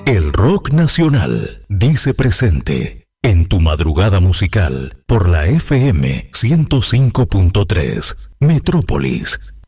El rock nacional dice presente en tu madrugada musical por la FM 105.3 Metrópolis.